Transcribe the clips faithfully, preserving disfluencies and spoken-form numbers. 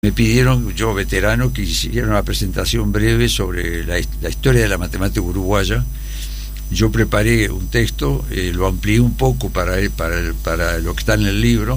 Me pidieron, yo veterano, que hiciera una presentación breve sobre la, la historia de la matemática uruguaya. Yo preparé un texto, eh, lo amplié un poco para, para, para lo que está en el libro,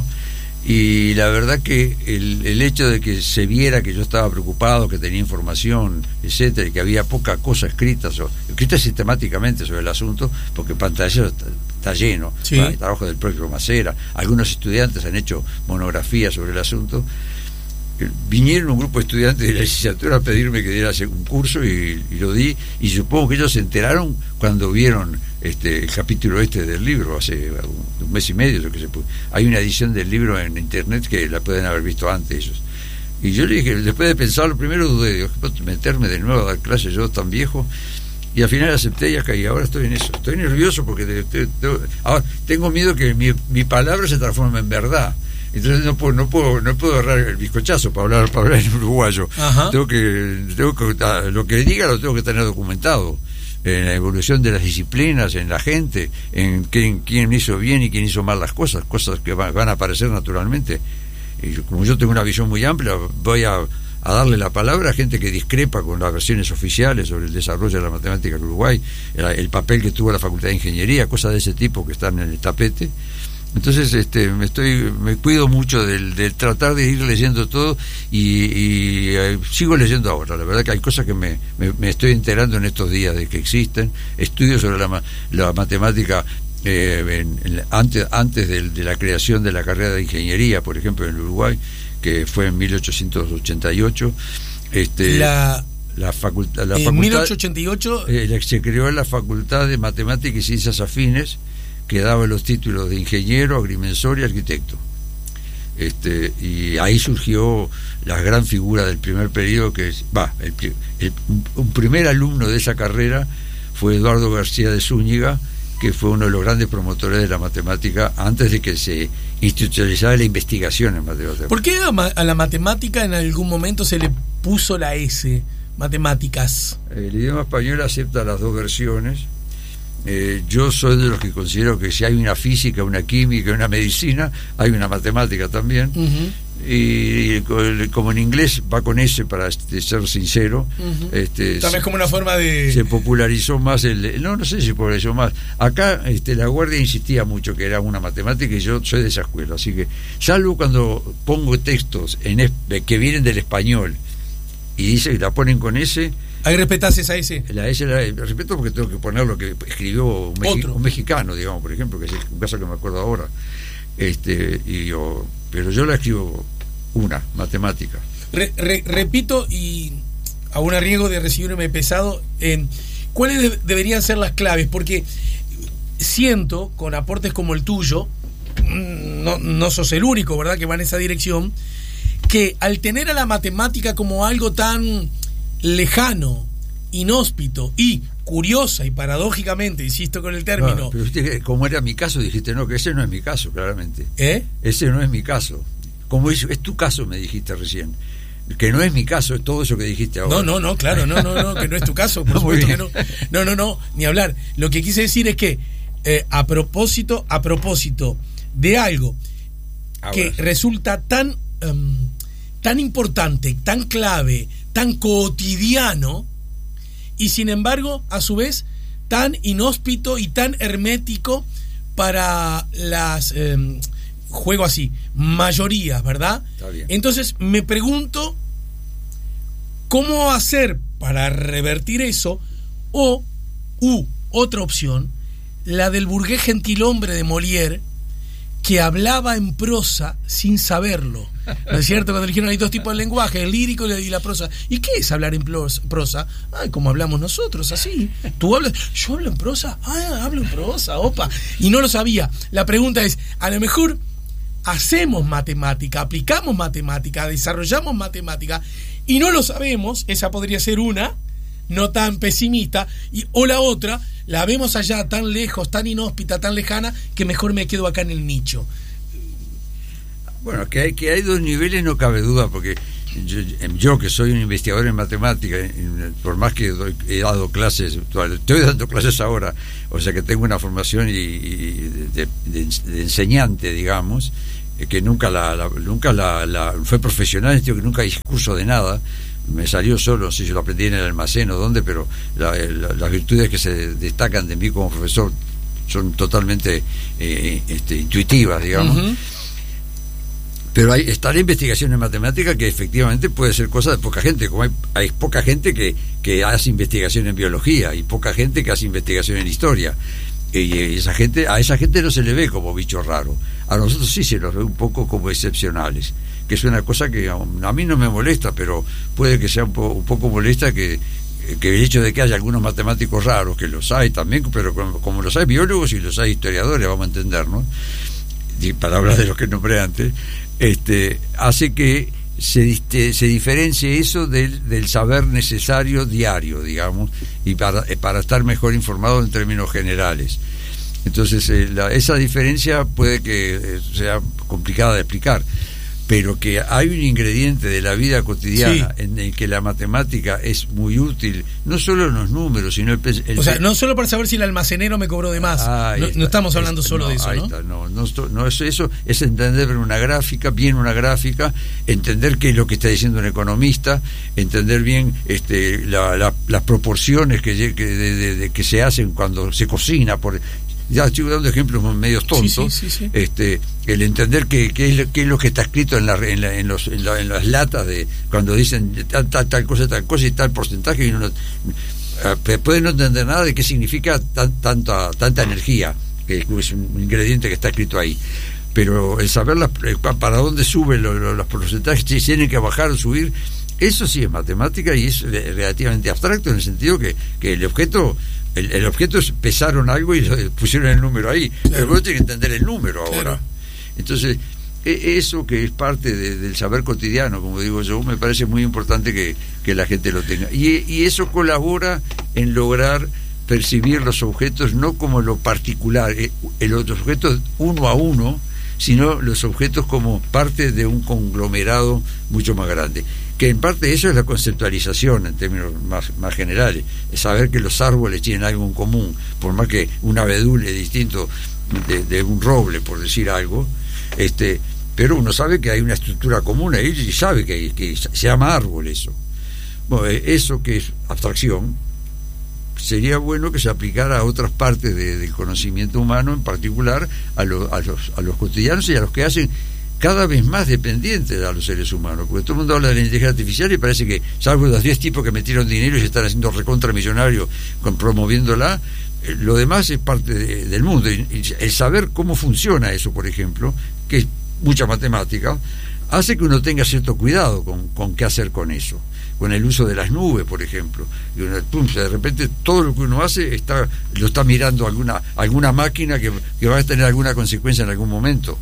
y la verdad que el, el hecho de que se viera que yo estaba preocupado, que tenía información, etcétera, y que había poca cosa escrita, so, escrita sistemáticamente sobre el asunto, porque pantalla está, está lleno, sí. El trabajo del propio Macera, algunos estudiantes han hecho monografías sobre el asunto. Vinieron un grupo de estudiantes de la licenciatura a pedirme que diera un curso y, y lo di, y supongo que ellos se enteraron cuando vieron este el capítulo este del libro hace un, un mes y medio. Que se puede. Hay una edición del libro en internet que la pueden haber visto antes ellos. Y yo le dije, después de pensarlo, primero dudé, digo, meterme de nuevo a dar clases yo tan viejo, y al final acepté y acá, y ahora estoy en eso. Estoy nervioso porque de, de, de, ahora tengo miedo que mi, mi palabra se transforme en verdad. Entonces no puedo no puedo no puedo agarrar el bizcochazo para hablar para hablar en uruguayo. Ajá. tengo que tengo que lo que diga lo tengo que tener documentado en la evolución de las disciplinas, en la gente, en quién, quién hizo bien y quién hizo mal las cosas, cosas que van, van a aparecer naturalmente. Y como yo tengo una visión muy amplia, voy a, a darle la palabra a gente que discrepa con las versiones oficiales sobre el desarrollo de la matemática en Uruguay, el, el papel que tuvo la Facultad de Ingeniería, cosas de ese tipo que están en el tapete. Entonces este me estoy me cuido mucho del, del tratar de ir leyendo todo y, y eh, sigo leyendo ahora. La verdad que hay cosas que me, me, me estoy enterando en estos días de que existen estudios sobre la, la matemática eh, en, en, antes antes de, de la creación de la carrera de ingeniería, por ejemplo, en Uruguay, que fue en mil ochocientos ochenta y ocho. Este, la la facultad la en facultad, mil ochocientos ochenta y ocho eh, se creó la Facultad de Matemáticas y Ciencias Afines, que daba los títulos de ingeniero, agrimensor y arquitecto. Este, y ahí surgió la gran figura del primer periodo, que es, va, el, el, un primer alumno de esa carrera fue Eduardo García de Zúñiga, que fue uno de los grandes promotores de la matemática antes de que se institucionalizara la investigación en matemáticas. ¿Por qué a, ma- a la matemática en algún momento se le puso la S, matemáticas? El idioma español acepta las dos versiones. Eh, yo soy de los que considero que si hay una física, una química, una medicina, hay una matemática también. Uh-huh. Y, y como en inglés va con ese, para este, ser sincero, uh-huh. este, también es como una forma de... se popularizó más el... No, no sé si se popularizó más. Acá este, La Guardia insistía mucho que era una matemática y yo soy de esa escuela. Así que, salvo cuando pongo textos en es, que vienen del español y dice que la ponen con ese... Ahí respetás esa S. La S la respeto porque tengo que poner lo que escribió un, mexi- un mexicano, digamos, por ejemplo, que es un caso que me acuerdo ahora. Este, y yo, pero yo la escribo una, matemática. Re, re, repito, y aún a riesgo de recibirme pesado, eh, ¿cuáles de, deberían ser las claves? Porque siento, con aportes como el tuyo, no, no sos el único, ¿verdad?, que va en esa dirección, que al tener a la matemática como algo tan lejano, inhóspito y curiosa y paradójicamente, insisto con el término... Ah, pero usted, como era mi caso, dijiste, no, que ese no es mi caso, claramente. ¿Eh? Ese no es mi caso. Como es, es tu caso, me dijiste recién. Que no es mi caso, es todo eso que dijiste ahora. No, no, no, claro, no, no, no, que no es tu caso, por no, supuesto que no. No, no, no, ni hablar. Lo que quise decir es que eh, a propósito, a propósito de algo ahora que resulta tan, um, tan importante, tan clave, tan cotidiano, y sin embargo, a su vez, tan inhóspito y tan hermético para las, eh, juego así, mayorías, ¿verdad? Está bien. Entonces, me pregunto, ¿cómo hacer para revertir eso? O, u, otra opción, la del burgués gentilhombre de Molière, que hablaba en prosa sin saberlo. ¿No es cierto? Cuando dijeron hay dos tipos de lenguaje, el lírico y la prosa. ¿Y qué es hablar en prosa? Ay, como hablamos nosotros, así. ¿Tú hablas? ¿Yo hablo en prosa? Ah, hablo en prosa, opa. Y no lo sabía. La pregunta es, a lo mejor hacemos matemática, aplicamos matemática, desarrollamos matemática y no lo sabemos. Esa podría ser una, no tan pesimista. Y, o la otra, la vemos allá tan lejos, tan inhóspita, tan lejana, que mejor me quedo acá en el nicho. Bueno, que hay, que hay dos niveles, no cabe duda, porque yo, yo que soy un investigador en matemática, por más que doy, he dado clases, estoy dando clases ahora, o sea que tengo una formación y, y de, de, de enseñante, digamos, eh, que nunca la, la nunca la, la fue profesional, que nunca hice curso de nada, me salió solo, no sé si lo aprendí en el almacén o dónde, pero la, la, las virtudes que se destacan de mí como profesor son totalmente eh, este, intuitivas, digamos. Uh-huh. Pero hay, está la investigación en matemática, que efectivamente puede ser cosa de poca gente, como hay, hay poca gente que, que hace investigación en biología y poca gente que hace investigación en historia. Y esa gente, a esa gente no se le ve como bicho raro. A nosotros sí se los ve un poco como excepcionales, que es una cosa que a mí no me molesta, pero puede que sea un, po, un poco molesta que, que el hecho de que haya algunos matemáticos raros, que los hay también, pero como, como los hay biólogos y los hay historiadores, vamos a entender, ¿no? Y para hablar de los que nombré antes, este, hace que se, se diferencie eso del, del saber necesario diario, digamos, y para, para estar mejor informado en términos generales. Entonces, eh, la, esa diferencia puede que eh, sea complicada de explicar, pero que hay un ingrediente de la vida cotidiana, sí, en el que la matemática es muy útil, no solo en los números, sino el, el o sea, no solo para saber si el almacenero me cobró de más. Ah, no, está, no estamos hablando es, solo no, de eso, ¿no? Está, no, no, no es eso, es entender una gráfica, bien una gráfica, entender qué es lo que está diciendo un economista, entender bien este, la, la, las proporciones que, que, de, de, de, que se hacen cuando se cocina, por ya estoy dando ejemplos medios tontos, sí, sí, sí, sí. este el entender qué es, qué es lo que está escrito en, la, en, la, en, los, en, la, en las latas de cuando dicen tal, tal, tal cosa, tal cosa y tal porcentaje, y uno uh, puede no entender nada de qué significa tan, tanta, tanta energía, que es un ingrediente que está escrito ahí. Pero el saber las, para dónde suben los, los porcentajes, si tienen que bajar o subir, eso sí es matemática y es relativamente abstracto, en el sentido que, que el objeto El, el objeto es, pesaron algo y pusieron el número ahí, claro, pero vos tenés que entender el número ahora. Claro. Entonces, eso que es parte de, del saber cotidiano, como digo yo, me parece muy importante que, que la gente lo tenga. Y, y eso colabora en lograr percibir los objetos no como lo particular, eh, los objetos uno a uno, sino los objetos como parte de un conglomerado mucho más grande. Que en parte eso es la conceptualización en términos más, más generales, es saber que los árboles tienen algo en común, por más que un abedul es distinto de, de un roble, por decir algo, este, pero uno sabe que hay una estructura común ahí y sabe que, que se llama árbol eso. Bueno, eso que es abstracción, sería bueno que se aplicara a otras partes de, del conocimiento humano, en particular a, lo, a, los, a los cotidianos y a los que hacen cada vez más dependientes a los seres humanos, porque todo el mundo habla de la inteligencia artificial y parece que, salvo los diez tipos que metieron dinero y se están haciendo recontra millonarios con, promoviéndola, eh, lo demás es parte de, del mundo. Y, y el saber cómo funciona eso, por ejemplo, que es mucha matemática, hace que uno tenga cierto cuidado con, con qué hacer con eso, con el uso de las nubes, por ejemplo. Y uno, pum, de repente todo lo que uno hace está lo está mirando alguna alguna máquina que, que va a tener alguna consecuencia en algún momento.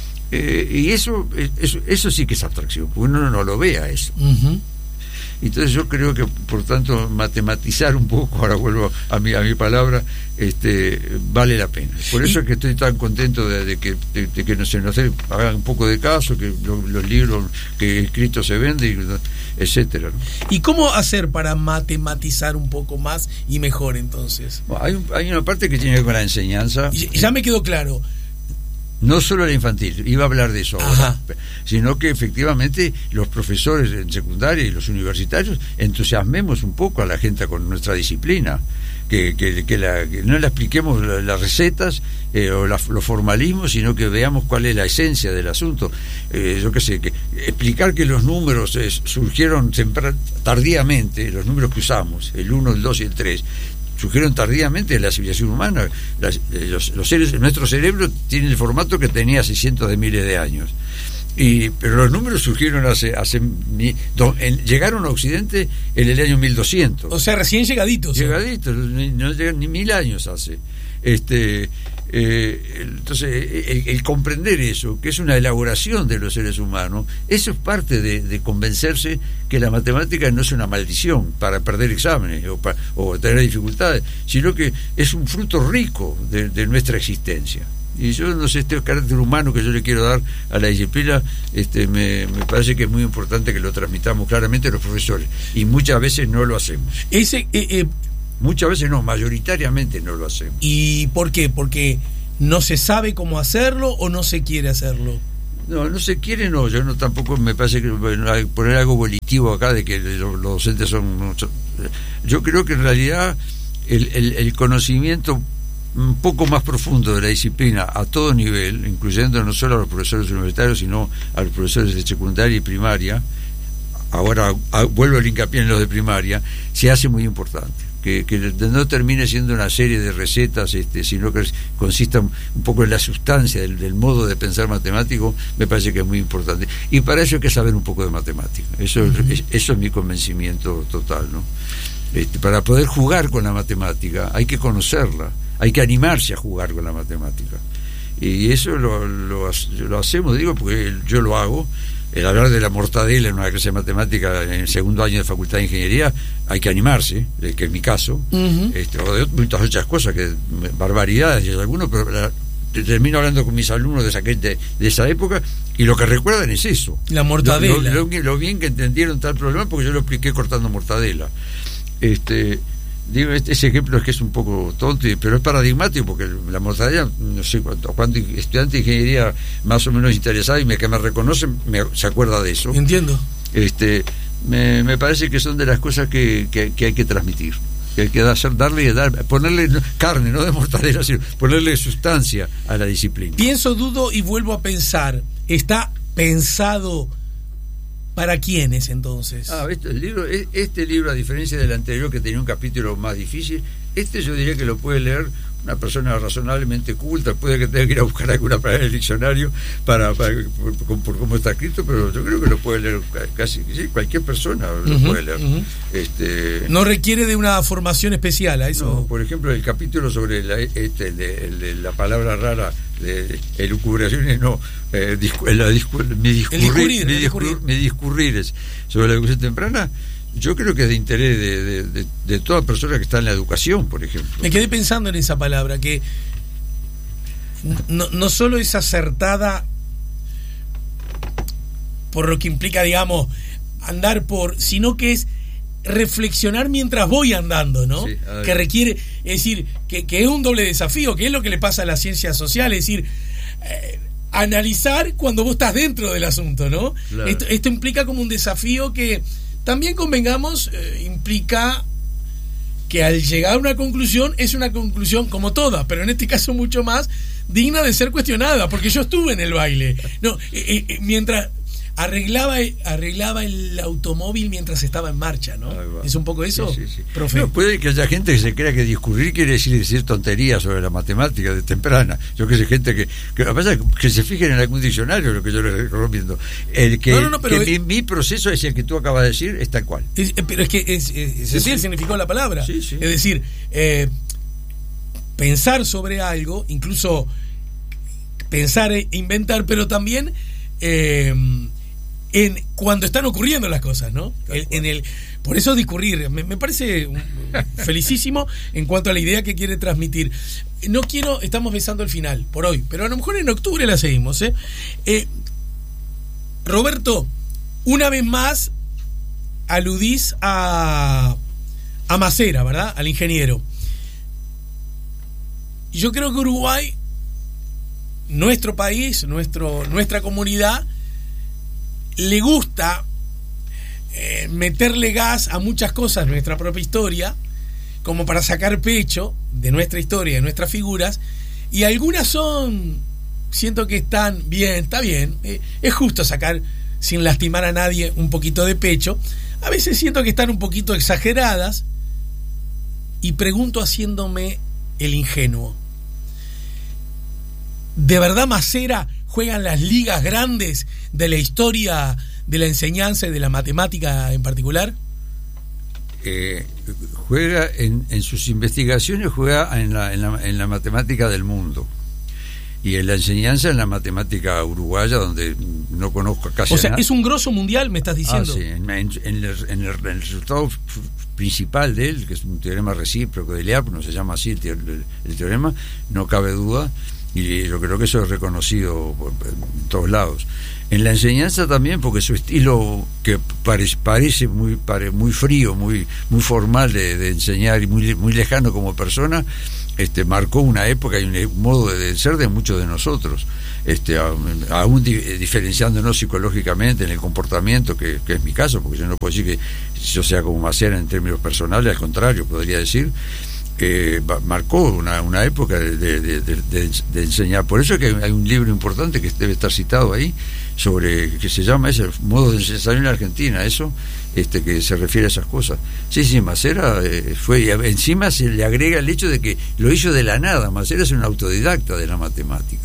Eh, y eso, eso eso sí que es abstracción, porque uno no lo ve a eso. Uh-huh. Entonces yo creo que, por tanto, matematizar un poco, ahora vuelvo a mi, a mi palabra, este vale la pena. Por eso es que estoy tan contento de, de que de, de que no se nos hagan un poco de caso, que lo, los libros que escritos se venden, etcétera, ¿no? ¿Y cómo hacer para matematizar un poco más y mejor, entonces? Bueno, hay, un, hay una parte que tiene que ver con la enseñanza. Y, ya me quedó claro. No solo la infantil, iba a hablar de eso ahora, sino que efectivamente los profesores en secundaria y los universitarios entusiasmemos un poco a la gente con nuestra disciplina, que, que, que, la, que no le expliquemos las la recetas eh, o la, los formalismos, sino que veamos cuál es la esencia del asunto. Eh, yo qué sé, que explicar que los números eh, surgieron tardíamente, los números que usamos, el uno, el dos y el tres, surgieron tardíamente en la civilización humana. Las, los, los seres, nuestro cerebro tiene el formato que tenía hace cientos de miles de años. Y, pero los números surgieron hace, hace do, en, llegaron a Occidente en el año mil doscientos. O sea, recién llegaditos. Llegaditos, ni, no llegan ni mil años hace. Este, eh, entonces, el, el comprender eso, que es una elaboración de los seres humanos, eso es parte de, de convencerse que la matemática no es una maldición para perder exámenes o, para, o tener dificultades, sino que es un fruto rico de, de nuestra existencia. Y yo no sé, este carácter humano que yo le quiero dar a la disciplina, este, me, me parece que es muy importante que lo transmitamos claramente a los profesores, y muchas veces no lo hacemos. Ese eh, eh, muchas veces no, mayoritariamente no lo hacemos. ¿Y por qué? ¿Porque no se sabe cómo hacerlo o no se quiere hacerlo? No, no se quiere, no, yo no tampoco me parece que bueno, poner algo volitivo acá de que los, los docentes son... Yo creo que en realidad el, el, el conocimiento un poco más profundo de la disciplina a todo nivel, incluyendo no solo a los profesores universitarios, sino a los profesores de secundaria y primaria, ahora a, vuelvo al hincapié en los de primaria, se hace muy importante. Que, que no termine siendo una serie de recetas, este, sino que consista un, un poco en la sustancia del, del modo de pensar matemático, me parece que es muy importante. Y para eso hay que saber un poco de matemática. Eso, uh-huh. es, eso es mi convencimiento total, ¿no? Este, para poder jugar con la matemática hay que conocerla, hay que animarse a jugar con la matemática. Y eso lo, lo, lo hacemos, digo, porque yo lo hago. El hablar de la mortadela en una clase de matemática en el segundo año de Facultad de Ingeniería, hay que animarse, que es mi caso, uh-huh. este, o de muchas otras cosas, que barbaridades y algunos, pero la, termino hablando con mis alumnos de esa, de, de esa época, y lo que recuerdan es eso. La mortadela. Lo, lo, lo bien que entendieron tal problema, porque yo lo expliqué cortando mortadela. Este... Digo, este, ese ejemplo es que es un poco tonto, pero es paradigmático, porque la mortadela, no sé cuánto, cuánto estudiante de ingeniería más o menos interesado y me, que me reconocen, me, se acuerda de eso. Entiendo. Este, me, me parece que son de las cosas que, que, que hay que transmitir, que hay que hacer, darle y dar, ponerle carne, no de mortadela, sino ponerle sustancia a la disciplina. Pienso, dudo y vuelvo a pensar, ¿está pensado para quiénes entonces? Ah, este, el libro, este libro, a diferencia del anterior que tenía un capítulo más difícil, este yo diría que lo puede leer una persona razonablemente culta, puede que tenga que ir a buscar alguna palabra en el diccionario para, para por, por, por cómo está escrito, pero yo creo que lo puede leer casi sí, cualquier persona lo uh-huh, puede leer. Uh-huh. Este, no requiere de una formación especial a eso. No, por ejemplo, el capítulo sobre la, este, el de, el de la palabra rara de elucubraciones, no, eh, discu, la discu, mi discurrir, discurrir, mi, discurrir. mi discurrires sobre la educación temprana. Yo creo que es de interés de, de, de, de toda persona que está en la educación, por ejemplo. Me quedé pensando en esa palabra, que no, no solo es acertada por lo que implica, digamos, andar por, sino que es reflexionar mientras voy andando, ¿no? Sí, que requiere, es decir, que, que es un doble desafío, que es lo que le pasa a las ciencias sociales, es decir, eh, analizar cuando vos estás dentro del asunto, ¿no? Claro. Esto, esto implica como un desafío que también, convengamos, eh, implica que al llegar a una conclusión es una conclusión como toda, pero en este caso mucho más digna de ser cuestionada, porque yo estuve en el baile. No, eh, eh, mientras arreglaba arreglaba el automóvil mientras estaba en marcha, ¿no? ¿Es un poco eso, sí, sí, sí. profe? No, puede que haya gente que se crea que discurrir quiere decir decir tonterías sobre la matemática de temprana. Yo que sé, gente que, que lo que pasa es que se fijen en algún diccionario, lo que yo les recomiendo. El que, no, no, no, pero que es, mi, mi proceso es el que tú acabas de decir, es tal cual. Es, pero es que es, es, es sí, así sí. el significado de la palabra. Sí, sí. Es decir, eh, pensar sobre algo, incluso pensar e inventar, pero también eh, en cuando están ocurriendo las cosas, ¿no? El, en el, por eso discurrir, me, me parece felicísimo en cuanto a la idea que quiere transmitir. No quiero, estamos besando el final por hoy, pero a lo mejor en octubre la seguimos, ¿eh? Eh, Roberto, una vez más aludís a, a Macera, ¿verdad? Al ingeniero. Yo creo que Uruguay, nuestro país, nuestro, nuestra comunidad, le gusta eh, meterle gas a muchas cosas de nuestra propia historia, como para sacar pecho de nuestra historia, de nuestras figuras, y algunas son, siento que están bien, está bien, eh, es justo sacar sin lastimar a nadie un poquito de pecho. A veces siento que están un poquito exageradas, y pregunto haciéndome el ingenuo: ¿de verdad Macera juega en las ligas grandes de la historia de la enseñanza y de la matemática en particular? Eh, juega en, en sus investigaciones, juega en la, en, la, en la matemática del mundo, y en la enseñanza en la matemática uruguaya, donde no conozco casi o sea, nada. Es un grosso mundial, me estás diciendo. Ah, sí, en, en, en, el, en, el, en el resultado principal de él, que es un teorema recíproco de Leibniz, no se llama así el, el, el teorema, no cabe duda. y yo creo que eso es reconocido en todos lados. En la enseñanza también, porque su estilo, que parece, parece muy pare, muy frío, muy muy formal de, de enseñar y muy muy lejano como persona, este marcó una época y un modo de ser de muchos de nosotros, este aún di, diferenciándonos psicológicamente en el comportamiento, que, que es mi caso, porque yo no puedo decir que yo sea como Macera en términos personales, al contrario, podría decir que marcó una, una época de, de, de, de, de enseñar. Por eso es que hay un libro importante que debe estar citado ahí, sobre, que se llama ese modo de enseñar en la Argentina, eso, este que se refiere a esas cosas. Sí, sí, Macera eh, fue, y encima se le agrega el hecho de que lo hizo de la nada. Macera es un autodidacta de la matemática.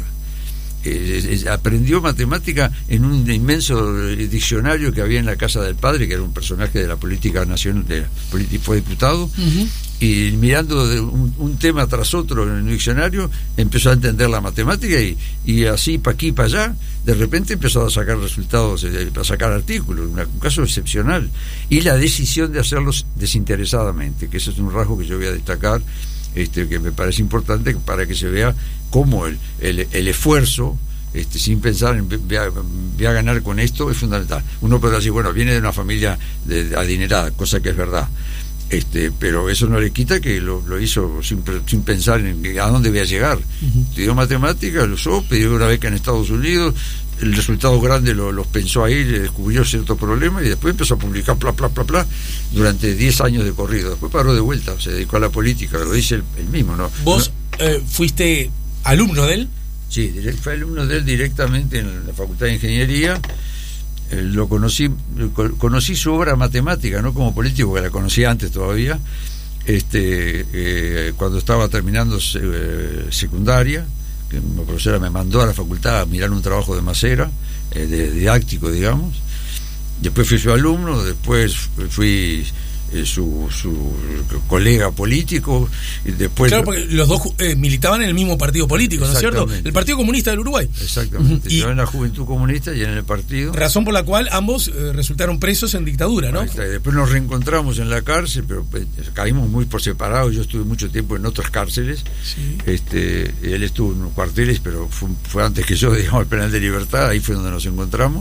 Eh, eh, aprendió matemática en un inmenso diccionario que había en la casa del padre, que era un personaje de la política nacional, de, fue diputado, uh-huh. Y mirando de un, un tema tras otro en el diccionario empezó a entender la matemática, y, y así para aquí para allá de repente empezó a sacar resultados, a sacar artículos, una, un caso excepcional. Y la decisión de hacerlos desinteresadamente, que ese es un rasgo que yo voy a destacar, este, que me parece importante para que se vea cómo el, el, el esfuerzo, este, sin pensar en voy a, voy a ganar con esto, es fundamental. Uno puede decir, bueno, viene de una familia de, de adinerada, cosa que es verdad, este, pero eso no le quita que lo, lo hizo sin, sin pensar en a dónde voy a llegar. Uh-huh. Estudió matemáticas, lo usó, pidió una beca en Estados Unidos, el resultado grande lo, los pensó ahí, le descubrió ciertos problemas y después empezó a publicar bla, bla, bla, bla, durante diez años de corrido. Después paró de vuelta, se dedicó a la política, lo dice él, él mismo, ¿no? ¿Vos no, eh, fuiste alumno de él? Sí, fue alumno de él directamente en la Facultad de Ingeniería. Eh, lo conocí, conocí su obra matemática, no como político, que la conocía antes todavía, este, eh, cuando estaba terminando eh, secundaria, que una profesora me mandó a la facultad a mirar un trabajo de Macera, eh, de didáctico, digamos. Después fui su alumno, después fui eh, su, su colega político, y después... Claro, porque los dos eh, militaban en el mismo partido político, ¿no es cierto? El Partido Comunista del Uruguay. Exactamente, y yo en la Juventud Comunista y en el partido. Razón por la cual ambos eh, resultaron presos en dictadura, ¿no? Después nos reencontramos en la cárcel, pero eh, caímos muy por separado. Yo estuve mucho tiempo en otras cárceles, sí. este, él estuvo en unos cuarteles, pero fue, fue antes que yo, digamos, el penal de Libertad, ahí fue donde nos encontramos.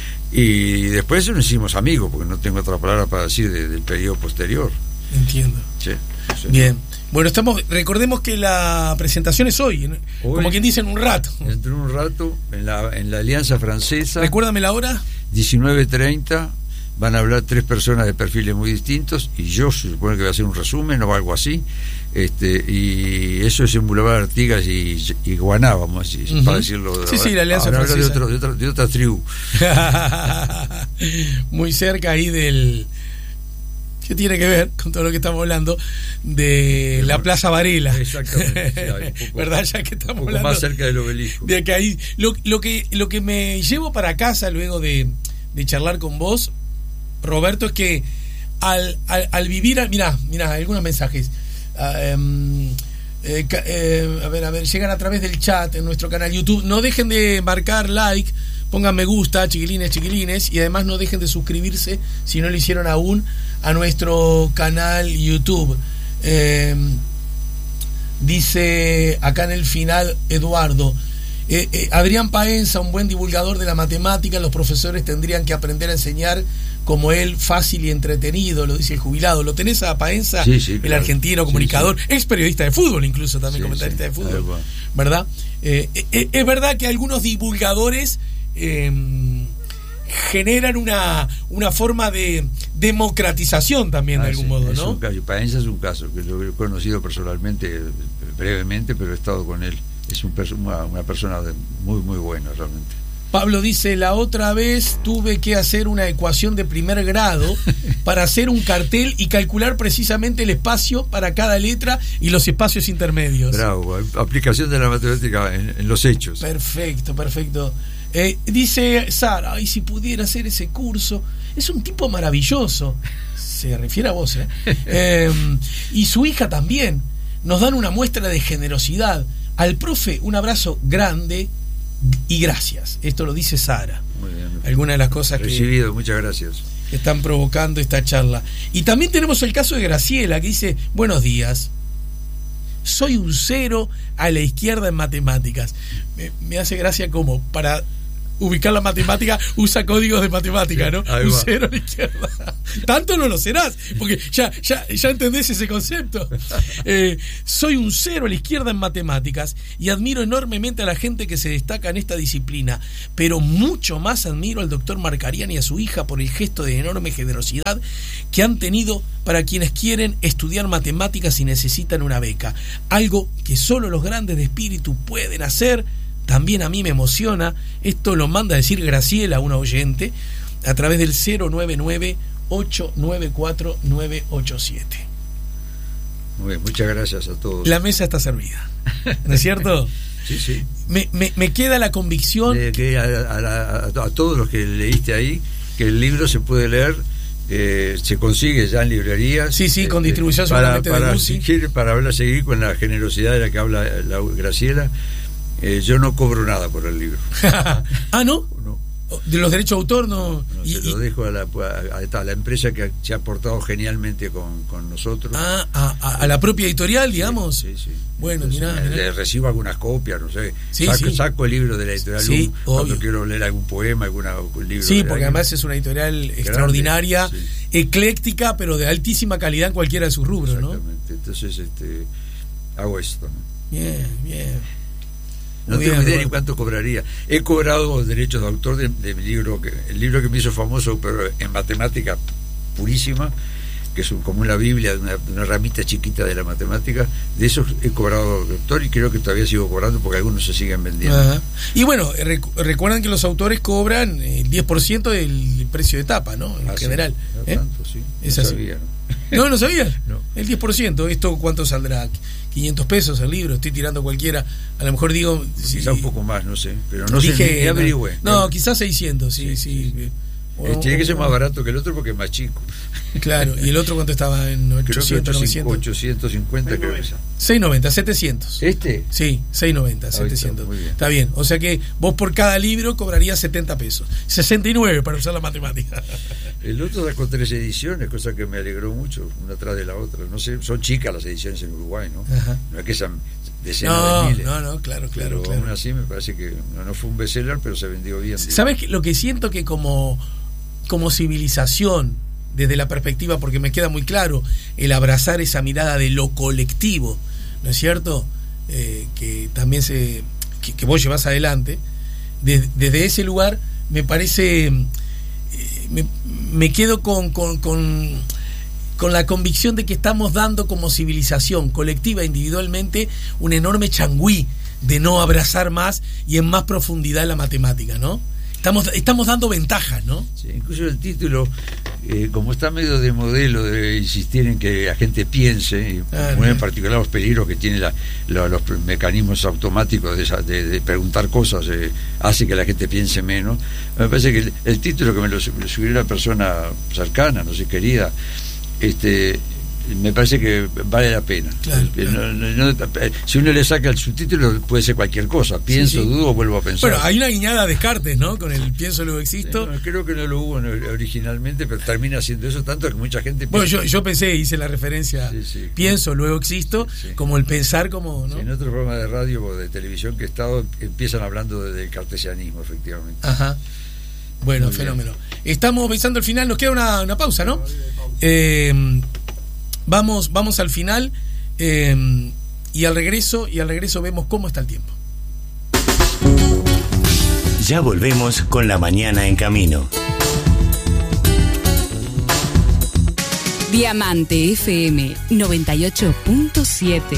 Y después nos hicimos amigos, porque no tengo otra palabra para decir de, del periodo posterior. Entiendo. Sí, sí. Bien. Bueno, estamos, recordemos que la presentación es hoy, hoy, como quien dice, en un rato. Dentro de un rato, en la, en la Alianza Francesa. Recuérdame la hora. diecinueve treinta, van a hablar tres personas de perfiles muy distintos, y yo se supone que voy a hacer un resumen o algo así. Este, y eso es en Boulevard Artigas y, y Guaná, vamos a decir, uh-huh. para decirlo. Sí, ahora, sí, la Alianza Francesa. De, otro, de, otra, de otra tribu. Muy cerca ahí del... ¿Qué tiene que ver con todo lo que estamos hablando? De la Plaza Varela. Exactamente. Sí, hay un poco, ¿verdad? Ya que estamos un poco hablando más cerca del obelisco. De que ahí, lo, lo, que, lo que me llevo para casa luego de, de charlar con vos, Roberto, es que al, al, al vivir... Mirá, mirá, algunos mensajes. Uh, um, eh, eh, a ver, a ver, llegan a través del chat en nuestro canal YouTube. No dejen de marcar like, pongan me gusta, chiquilines, chiquilines, y además no dejen de suscribirse si no lo hicieron aún a nuestro canal YouTube. Eh, dice acá en el final Eduardo, eh, eh, Adrián Paenza, un buen divulgador de la matemática, los profesores tendrían que aprender a enseñar como él, fácil y entretenido, lo dice el jubilado. ¿Lo tenés a Paenza? Sí, sí, el claro. Argentino, comunicador, sí, sí. ex periodista de fútbol, incluso también sí, comentarista sí, de fútbol, bueno. ¿Verdad? Eh, eh, es verdad que algunos divulgadores eh, generan una, una forma de democratización también, ah, de algún sí, modo, es ¿no? Un caso. Paenza es un caso que lo he conocido personalmente, brevemente, pero he estado con él. Es un, una, una persona de, muy, muy buena, realmente. Pablo dice, la otra vez tuve que hacer una ecuación de primer grado para hacer un cartel y calcular precisamente el espacio para cada letra y los espacios intermedios. Bravo, aplicación de la matemática en, en los hechos. Perfecto, perfecto. Eh, dice Sara, ay, si pudiera hacer ese curso. Es un tipo maravilloso. Se refiere a vos, ¿eh? eh y su hija también. Nos dan una muestra de generosidad. Al profe, un abrazo grande y gracias. Esto lo dice Sara. Muy bien. Algunas de las cosas Recibido, que, muchas gracias. que están provocando esta charla. Y también tenemos el caso de Graciela, que dice, buenos días. soy un cero a la izquierda en matemáticas. Me, me hace gracia como para ubicar la matemática usa códigos de matemática, ¿no? Un cero a la izquierda. Tanto no lo serás, porque ya, ya, ya entendés ese concepto. Eh, soy un cero a la izquierda en matemáticas y admiro enormemente a la gente que se destaca en esta disciplina, pero mucho más admiro al doctor Marcarián y a su hija por el gesto de enorme generosidad que han tenido para quienes quieren estudiar matemáticas y necesitan una beca. Algo que solo los grandes de espíritu pueden hacer. También a mí me emociona. Esto lo manda a decir Graciela, una oyente, a través del cero nueve nueve, ocho nueve cuatro, nueve ocho siete. Muy bien, muchas gracias a todos. La mesa está servida, ¿no es cierto? Sí, sí. Me, me, me queda la convicción de que a, a, a, a todos los que leíste ahí, que el libro se puede leer, eh, se consigue ya en librerías. Sí, sí, con eh, distribución para, solamente para, de Lucy. Si para hablar, seguir con la generosidad de la que habla la Graciela. Eh, yo no cobro nada por el libro. Ah, ¿no? No. De los derechos de autor no. no, no y, se lo dejo a la, a, a la empresa que se ha portado genialmente con, con nosotros. Ah, a, a, a la propia editorial, digamos. Sí, sí, sí. Bueno, Entonces, mirá, mirá. Le recibo algunas copias, no sé. Sí, saco, sí. saco el libro de la editorial Sí, Lum, cuando obvio. quiero leer algún poema, alguna, algún libro. Sí, de porque alguien. además es una editorial extraordinaria, sí. ecléctica, pero de altísima calidad en cualquiera de sus rubros, ¿no? Exactamente. Entonces, este, hago esto, ¿no? Bien, bien. No Muy tengo bien, idea bueno. ni cuánto cobraría. He cobrado derechos de autor de, de mi libro, que, el libro que me hizo famoso, pero en matemática purísima, que es un, como una Biblia, una, una ramita chiquita de la matemática. De eso he cobrado de autor y creo que todavía sigo cobrando porque algunos se siguen vendiendo. Ajá. Y bueno, rec- recuerdan que los autores cobran el diez por ciento del precio de tapa, ¿no? En Ah, general. sí, no ¿Eh? tanto, sí. Es no así. sabía, ¿no? No, ¿no sabías? No. El diez por ciento. ¿Esto cuánto saldrá? quinientos pesos el libro. Estoy tirando cualquiera. A lo mejor digo... Quizá si, un poco más, no sé. Pero no dije, sé, ni, ni averigüé. No, no, quizás seiscientos, sí, sí. Sí, sí. O- Eh, tiene que ser o- más barato que el otro porque es más chico. Claro, y el otro cuánto estaba en Creo que ochocientos, novecientos. ochocientos cincuenta creo que es. seiscientos noventa, setecientos. ¿Este? Sí, seiscientos noventa, Ahí está, setecientos. muy bien. Está bien, o sea que vos por cada libro cobrarías setenta pesos. sesenta y nueve para usar la matemática. El otro sacó tres ediciones, cosa que me alegró mucho, una tras de la otra. No sé, son chicas las ediciones en Uruguay, ¿no? Ajá. No es que sean decenas No, de miles. no, no, claro, claro, Pero claro. aún así me parece que no, no fue un bestseller, pero se vendió bien. ¿Sabes qué? Lo que siento que como, como civilización, desde la perspectiva, porque me queda muy claro, el abrazar esa mirada de lo colectivo, ¿no es cierto? Eh, que también se que, que vos llevas adelante, desde, desde ese lugar me parece, eh, me, me quedo con, con, con, con la convicción de que estamos dando como civilización, colectiva, individualmente, un enorme changüí de no abrazar más y en más profundidad la matemática, ¿no? Estamos, estamos dando ventajas, ¿no? Sí, incluso el título, eh, como está medio de modelo de insistir en que la gente piense, y Ah, muy no. en particular los peligros que tienen la, la- los mecanismos automáticos de, esa- de- de preguntar cosas, eh, hace que la gente piense menos. Me parece que el, el título que me lo, me lo sugirió una persona cercana, no sé, querida, este me parece que vale la pena. Claro, Eh, claro. no- no- no- si uno le saca el subtítulo puede ser cualquier cosa, pienso, Sí, sí. dudo, vuelvo a pensar. Bueno, hay una guiñada a Descartes, ¿no? Con el pienso, luego existo. No, creo que no lo hubo no, originalmente, pero termina siendo eso, tanto que mucha gente Bueno, piensa- yo, yo pensé, hice la referencia, Sí, sí. pienso, luego existo, Sí, sí. como el pensar, como, ¿no? Sí, en otro programa de radio o de televisión que he estado, empiezan hablando de- del cartesianismo, efectivamente. Ajá. Bueno, Muy bien. fenómeno. Estamos pensando al final, nos queda una, una pausa, ¿no? Eh, vamos, vamos al final eh, y al regreso, y al regreso vemos cómo está el tiempo. Ya volvemos con La Mañana en Camino. Diamante F M noventa y ocho punto siete.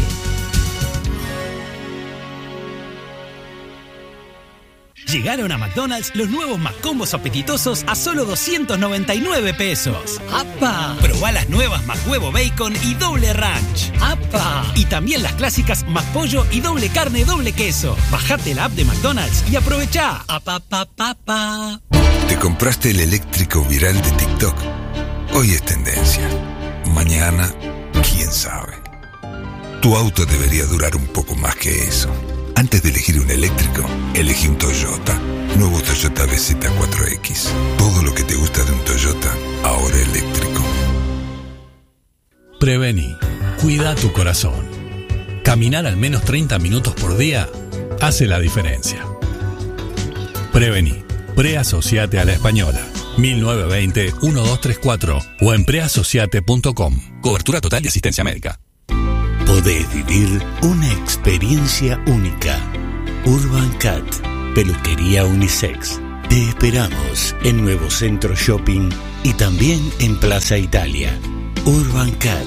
Llegaron a McDonald's los nuevos McCombos apetitosos a solo doscientos noventa y nueve pesos. ¡Apa! Probá las nuevas McHuevo Bacon y doble ranch. ¡Apa! Y también las clásicas McPollo y doble carne, doble queso. Bajate la app de McDonald's y aprovechá. ¡Apa, pa, pa, pa! ¿Te compraste el eléctrico viral de TikTok? Hoy es tendencia. Mañana, quién sabe. Tu auto debería durar un poco más que eso. Antes de elegir un eléctrico, elegí un Toyota. Nuevo Toyota B Z cuatro X. Todo lo que te gusta de un Toyota, ahora eléctrico. Prevení. Cuida tu corazón. Caminar al menos treinta minutos por día hace la diferencia. Prevení. Preasociate a la Española. mil novecientos veinte, doce treinta y cuatro o en preasociate punto com. Cobertura total de asistencia médica. Podés vivir una experiencia única. Urban Cat, peluquería unisex. Te esperamos en Nuevo Centro Shopping y también en Plaza Italia. Urban Cat.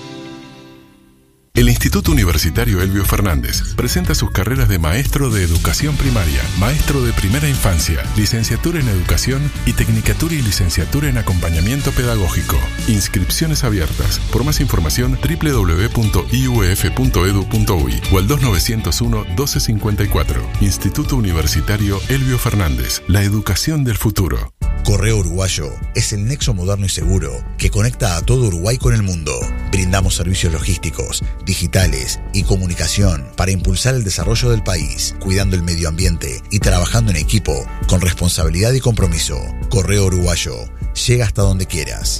El Instituto Universitario Elbio Fernández presenta sus carreras de maestro de educación primaria, maestro de primera infancia, licenciatura en educación y tecnicatura y licenciatura en acompañamiento pedagógico. Inscripciones abiertas. Por más información, doble u doble u doble u punto i u e f punto edu punto u i o al dos nueve cero uno, doce cincuenta y cuatro. Instituto Universitario Elbio Fernández. La educación del futuro. Correo Uruguayo es el nexo moderno y seguro que conecta a todo Uruguay con el mundo. Brindamos servicios logísticos, digitales y comunicación para impulsar el desarrollo del país, cuidando el medio ambiente y trabajando en equipo con responsabilidad y compromiso. Correo Uruguayo, llega hasta donde quieras.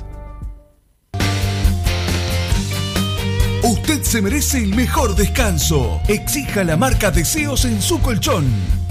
Usted se merece el mejor descanso. Exija la marca Deseos en su colchón.